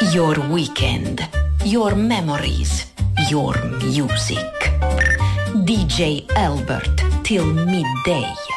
Your weekend, your memories, your music. DJ Albert till midday.